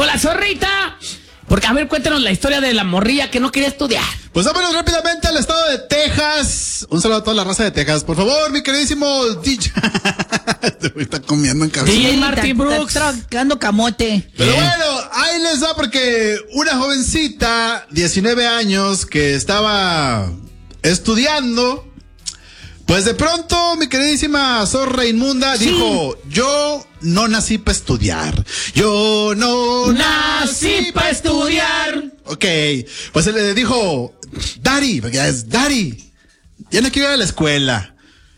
con la zorrita. Porque, a ver, cuéntanos la historia de la morrilla que no quería estudiar. Pues vámonos rápidamente al estado de Texas. Un saludo a toda la raza de Texas. Por favor, mi queridísimo DJ. Te está comiendo en cabeza. DJ Marty Brooks. Tragando camote. Pero bueno, ahí les va porque una jovencita, 19 años, que estaba estudiando, pues de pronto mi queridísima zorra inmunda dijo, yo no nací para estudiar. Yo no nací para estudiar. Ok, pues él le dijo, Daddy, porque ya es Daddy, ya no quiero ir a la escuela.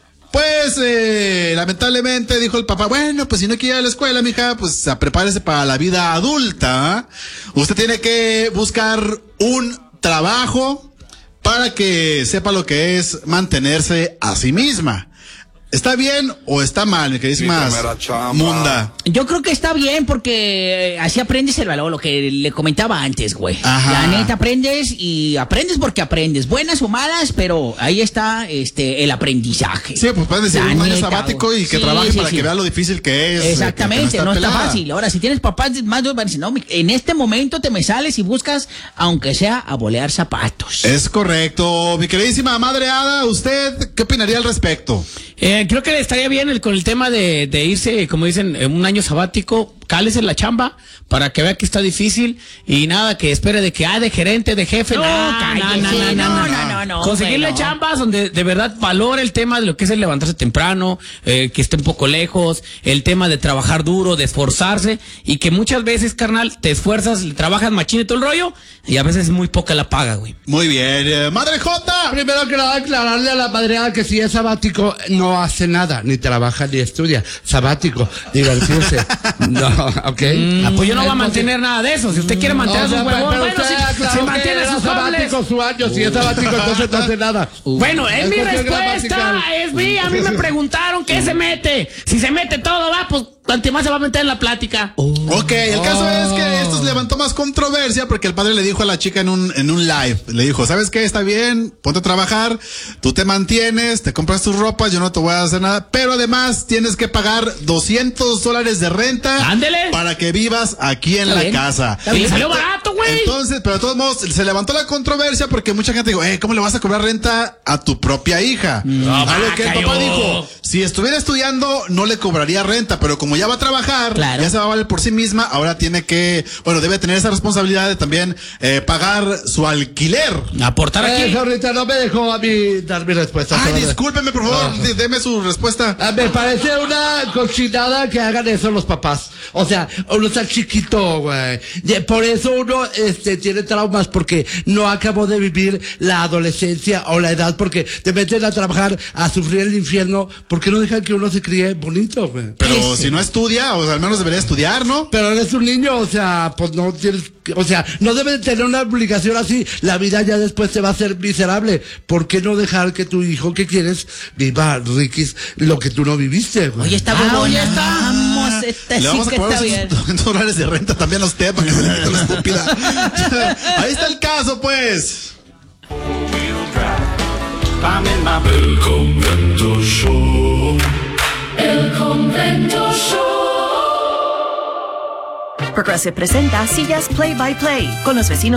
Pues, lamentablemente dijo el papá, bueno, pues si no quiere ir a la escuela, mija, pues prepárese para la vida adulta. Usted tiene que buscar un trabajo para que sepa lo que es mantenerse a sí misma. ¿Está bien o está mal, mi queridísima Munda? Yo creo que está bien porque así aprendes el valor, lo que le comentaba antes, güey. Ajá. La neta, aprendes y aprendes porque aprendes, buenas o malas, pero ahí está el aprendizaje. Sí, pues puedes decir La un año neta, sabático y que sí, trabaje sí, para sí. que vea lo difícil que es. Exactamente, que no está pelada. fácil. Ahora, si tienes papás más van a decir, no, en este momento te me sales y buscas, aunque sea a bolear zapatos. Es correcto. Mi queridísima madre Ada, ¿usted qué opinaría al respecto? Creo que estaría bien con el tema de irse, como dicen, un año sabático, cálese en la chamba para que vea que está difícil y nada, que espere de que, de gerente, de jefe, No, cállese, no. Conseguirle bueno. chambas donde de verdad valore el tema de lo que es el levantarse temprano, que esté un poco lejos, el tema de trabajar duro, de esforzarse y que muchas veces, carnal, te esfuerzas, trabajas machín y todo el rollo y a veces es muy poca la paga, güey. Muy bien. Madre Jota. Primero que nada, aclararle a la madreada que si es sabático no hace nada, ni trabaja ni estudia. Sabático, divertirse. No, ¿ok? Pues yo no voy a mantener nada de eso. Si usted quiere mantener sus huevos, pero bueno, usted aclaró si que mantiene era sus cables. sabático su año, si es sabático entonces no hace nada. Bueno, es mi cuestión respuesta, gramatical. es mi, a mí me preguntaron qué se mete. Si se mete todo, pues ante más se va a meter en la plática. Ok, el caso es que esto levantó más controversia porque el padre le dijo a la chica en un live, le dijo, ¿sabes qué? Está bien, ponte a trabajar, tú te mantienes, te compras tus ropas, yo no te voy a hacer nada, pero además tienes que pagar $200 de renta. Ándele. Para que vivas aquí en la casa. Y le salió barato, güey. Entonces, pero de todos modos, se levantó la controversia porque mucha gente dijo, ¿cómo le vas a cobrar renta a tu propia hija? A lo que el papá dijo, si estuviera estudiando, no le cobraría renta, pero como ya va a trabajar, claro, ya se va a valer por sí misma, ahora tiene que, debe tener esa responsabilidad de también pagar su alquiler. Aportar aquí. Ahorita no me dejó a mí dar mi respuesta. Ay, discúlpeme, por favor, deme su respuesta. Me parece una cochinada que hagan eso los papás. O sea, uno está chiquito, güey. Por eso uno tiene traumas, porque no acabó de vivir la adolescencia o la edad, porque te meten a trabajar, a sufrir el infierno, porque no dejan que uno se críe bonito, güey. Pero si no estudia, o sea, al menos debería estudiar, ¿no? Pero eres un niño, o sea, pues no tienes, o sea, no debes tener una obligación así. La vida ya después te va a hacer miserable. ¿Por qué no dejar que tu hijo que quieres viva, Riquis, lo que tú no viviste, güey? Oye, está ya está. Vamos, Le vamos a sí que cobrar está bien. $200 de renta también a usted para que se le quite la estúpida. Ahí está el caso, pues. El Convento Show. El Convento Show. Progressive presenta Sillas Play by Play con los vecinos